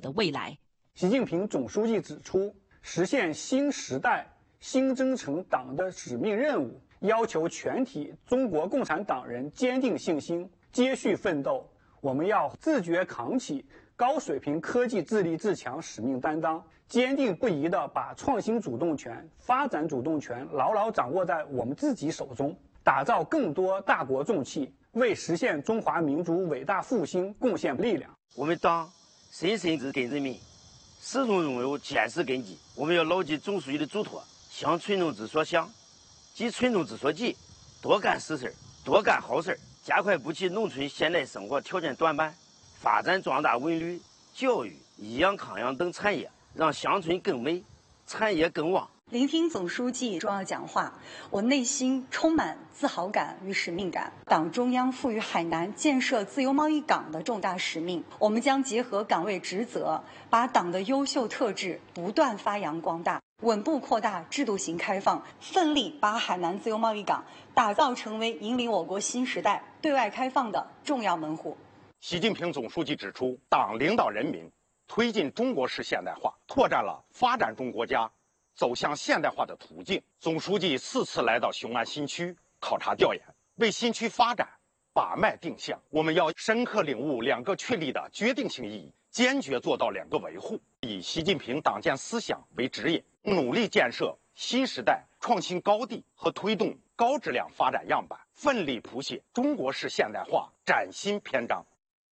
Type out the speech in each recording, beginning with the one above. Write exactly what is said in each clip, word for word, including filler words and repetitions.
的未来。 习近平总书记指出，实现新时代新征程党的使命任务，要求全体中国共产党人坚定信心，接续奋斗。我们要自觉扛起高水平科技自立自强使命担当，坚定不移地把创新主动权、发展主动权牢牢掌握在我们自己手中，打造更多大国重器，为实现中华民族伟大复兴贡献力量。 我们党深深植根人民，始终拥有坚实根基。我们要牢记总书记的嘱托，想群众之所想，急群众之所急，多干实事，多干好事，加快补齐农村现代生活条件短板，发展壮大文旅、教育、医养康养等产业，让乡村更美，产业更旺。 聆听总书记重要讲话，我内心充满自豪感与使命感。党中央赋予海南建设自由贸易港的重大使命，我们将结合岗位职责，把党的优秀特质不断发扬光大，稳步扩大制度型开放，奋力把海南自由贸易港打造成为引领我国新时代对外开放的重要门户。 习近平总书记指出，党领导人民推进中国式现代化，拓展了发展中国家走向现代化的途径。总书记四次来到雄安新区考察调研，为新区发展把脉定向。我们要深刻领悟两个确立的决定性意义，坚决做到两个维护，以习近平党建思想为指引，努力建设新时代创新高地和推动高质量发展样板，奋力谱写中国式现代化崭新篇章。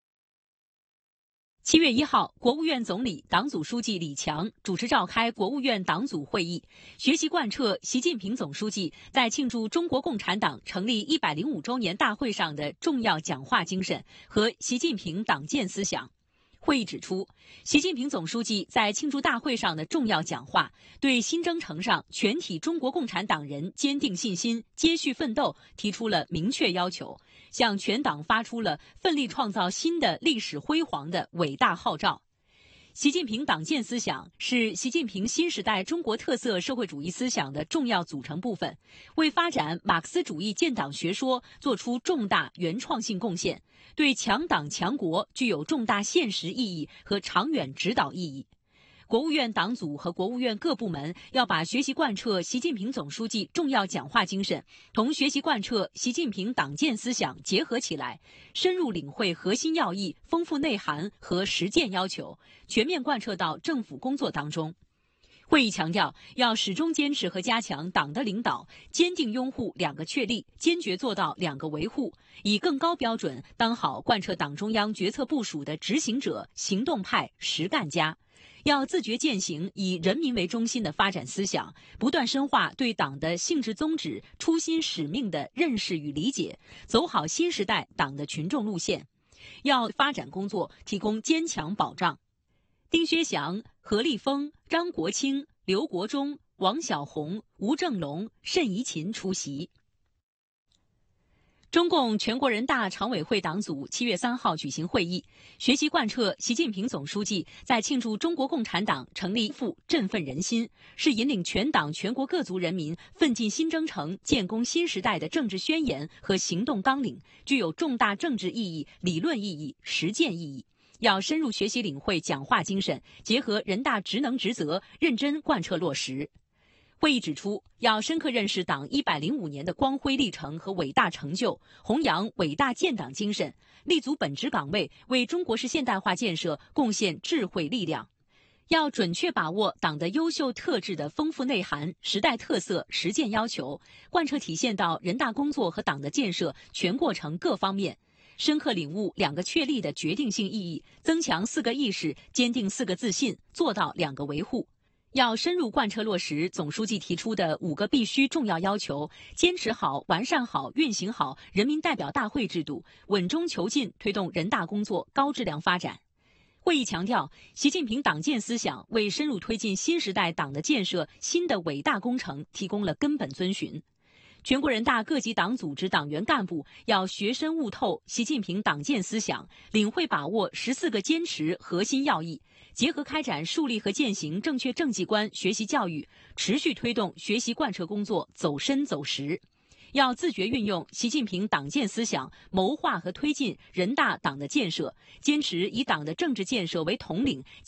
七月一号，国务院总理、党组书记李强主持召开国务院党组会议，学习贯彻习近平总书记在庆祝中国共产党成立一百零五周年大会上的重要讲话精神和习近平党建思想。会议指出，习近平总书记在庆祝大会上的重要讲话，对新征程上全体中国共产党人坚定信心、接续奋斗提出了明确要求，向全党发出了奋力创造新的历史辉煌的伟大号召。习近平党建思想是习近平新时代中国特色社会主义思想的重要组成部分，为发展马克思主义建党学说作出重大原创性贡献，对强党强国具有重大现实意义和长远指导意义。国务院党组和国务院各部门要把学习贯彻习近平总书记重要讲话精神同学习贯彻习近平党建思想结合起来，深入领会核心要义、丰富内涵和实践要求，全面贯彻到政府工作当中。会议强调，要始终坚持和加强党的领导，坚定拥护两个确立，坚决做到两个维护，以更高标准当好贯彻党中央决策部署的执行者、行动派、实干家。要自觉践行以人民为中心的发展思想，不断深化对党的性质宗旨、初心使命的认识与理解，走好新时代党的群众路线，要发展工作提供坚强保障。丁薛祥、何立峰、张国清、刘国中、王晓红、吴正龙、慎怡琴出席。中共全国人大常委会党组七月三号举行会议，学习贯彻习近平总书记在庆祝中国共产党成立复振奋人心，是引领全党全国各族人民奋进新征程、建功新时代的政治宣言和行动纲领，具有重大政治意义、理论意义、实践意义。要深入学习领会讲话精神，结合人大职能职责，认真贯彻落实。会议指出，要深刻认识党一百零五年的光辉历程和伟大成就，弘扬伟大建党精神，立足本职岗位，为中国式现代化建设贡献智慧力量。要准确把握党的优秀特质的丰富内涵、时代特色、实践要求，贯彻体现到人大工作和党的建设全过程各方面，深刻领悟两个确立的决定性意义，增强四个意识，坚定四个自信，做到两个维护。要深入贯彻落实总书记提出的五个必须重要要求，坚持好、完善好、运行好人民代表大会制度，稳中求进推动人大工作高质量发展。会议强调，习近平党建思想为深入推进新时代党的建设新的伟大工程提供了根本遵循。全国人大各级党组织党员干部要学深悟透习近平党建思想，领会把握十四个坚持核心要义，结合开展树立和践行正确政绩观学习教育，持续推动学习贯彻工作走深走实。要自觉运用习近平党建思想，谋划和推进人大党的建设，坚持以党的政治建设为统领，